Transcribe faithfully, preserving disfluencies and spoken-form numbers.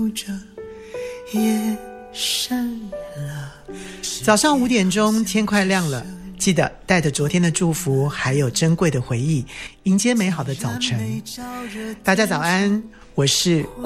着夜深了。 早上五点钟，天快亮了，记得带着昨天的祝福还有珍贵的回忆，迎接美好的早晨。大家早安，我是